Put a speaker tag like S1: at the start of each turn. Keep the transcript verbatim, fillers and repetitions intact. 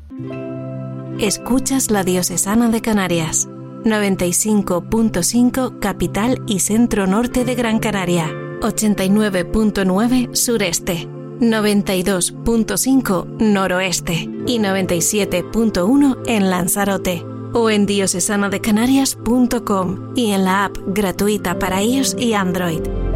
S1: Escuchas la Diocesana de Canarias, noventa y cinco punto cinco capital y centro norte de Gran Canaria, ochenta y nueve punto nueve sureste, noventa y dos punto cinco noroeste y noventa y siete punto uno en Lanzarote, o en diocesana de canarias punto com y en la app gratuita para iOS y Android.